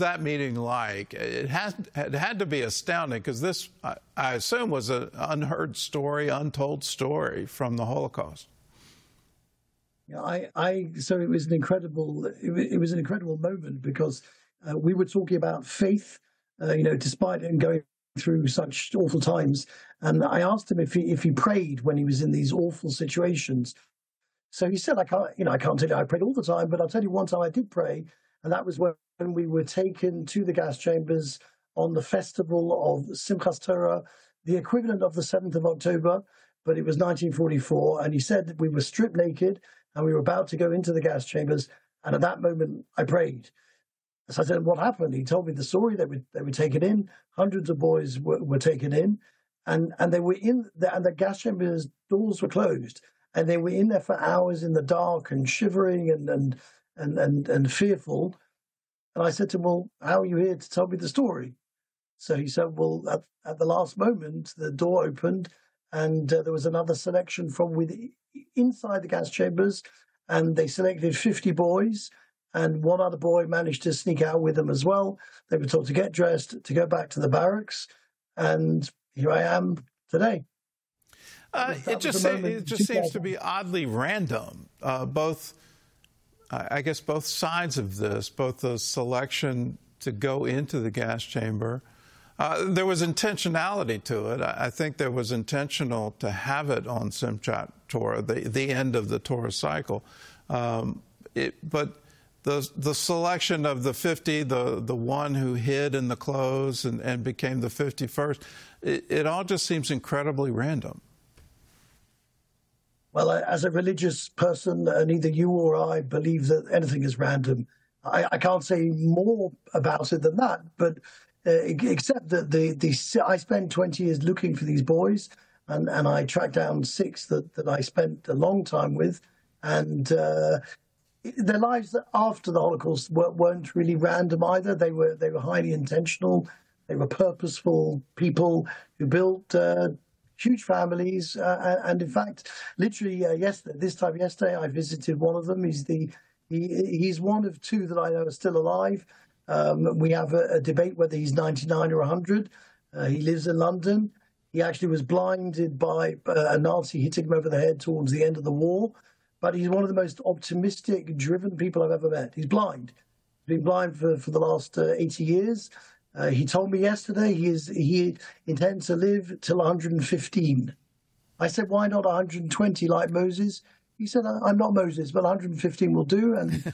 that meeting like? It had to be astounding, because this, I assume, was an unheard story, untold story from the Holocaust. Yeah, so it was an incredible, it was an incredible moment, because we were talking about faith, despite him going through such awful times. And I asked him if he prayed when he was in these awful situations. So he said, I can't tell you I prayed all the time, but I'll tell you one time I did pray. And that was when we were taken to the gas chambers on the festival of Simchas Torah, the equivalent of the 7th of October, but it was 1944. And he said that we were stripped naked and we were about to go into the gas chambers. And at that moment, I prayed. So I said, what happened? He told me the story. They were taken in. Hundreds of boys were taken in. And they were in, and the gas chambers doors were closed. And they were in there for hours in the dark and shivering and fearful. And I said to him, well, how are you here to tell me the story? So he said, well, at the last moment, the door opened and there was another selection from inside the gas chambers, and they selected 50 boys, and one other boy managed to sneak out with them as well. They were told to get dressed, to go back to the barracks, and here I am today. It just seems to be oddly random. I guess both sides of this, both the selection to go into the gas chamber, there was intentionality to it. I think there was intentional to have it on Simchat Torah, the end of the Torah cycle. But the selection of the 50, the one who hid in the clothes and became the 51st, it all just seems incredibly random. Well, as a religious person, neither you or I believe that anything is random. I can't say more about it than that, but except that I spent 20 years looking for these boys, and I tracked down 6 that I spent a long time with, and their lives after the Holocaust weren't really random either. They were highly intentional. They were purposeful people who built huge families, and in fact, literally yesterday, I visited one of them. He's one of 2 that I know are still alive. We have a debate whether he's 99 or 100. He lives in London. He actually was blinded by a Nazi hitting him over the head towards the end of the war. But he's one of the most optimistic, driven people I've ever met. He's blind. He's been blind for the last 80 years. He told me yesterday he intends to live till 115. I said, why not 120 like Moses? He said, I'm not Moses, but 115 will do. And,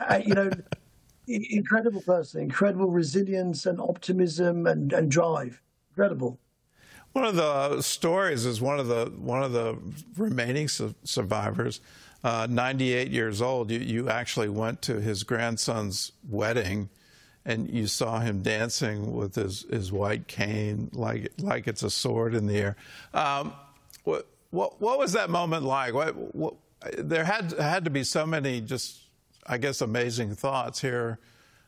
incredible person, incredible resilience and optimism and drive. Incredible. One of the stories is one of the remaining survivors, 98 years old. You actually went to his grandson's wedding, and you saw him dancing with his white cane like it's a sword in the air. What was that moment like? There had to be so many just, I guess, amazing thoughts here.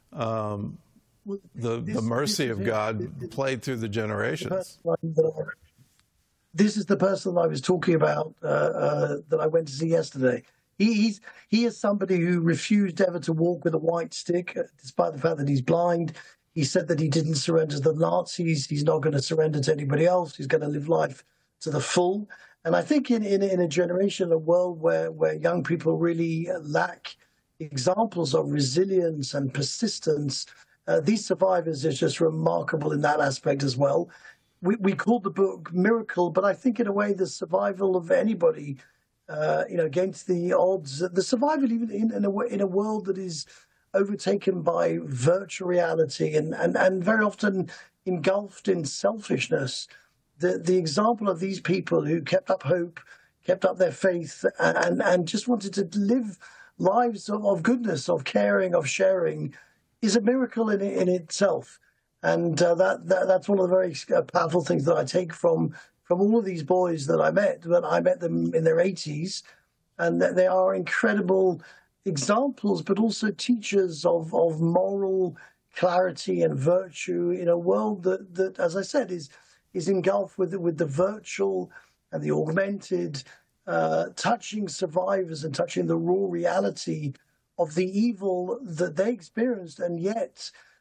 The mercy of God played through the generations. This is the person I was talking about that I went to see yesterday. He is somebody who refused ever to walk with a white stick, despite the fact that he's blind. He said that he didn't surrender to the Nazis. He's not going to surrender to anybody else. He's going to live life to the full. And I think in a generation, a world where young people really lack examples of resilience and persistence, these survivors are just remarkable in that aspect as well. We called the book Miracle, but I think in a way the survival of anybody, against the odds, the survival even in a world that is overtaken by virtual reality and very often engulfed in selfishness. The example of these people who kept up hope, kept up their faith, and just wanted to live lives of goodness, of caring, of sharing, is a miracle in itself. And that's one of the very powerful things that I take from all of these boys that I met. When I met them in their 80s, and they are incredible examples, but also teachers of moral clarity and virtue in a world that as I said, is engulfed with the virtual and the augmented, touching survivors and touching the raw reality of the evil that they experienced, and yet